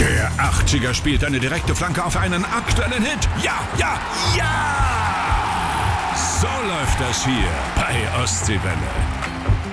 Der 80er spielt eine direkte Flanke auf einen aktuellen Hit. Ja, ja, ja! So läuft das hier bei Ostseewelle.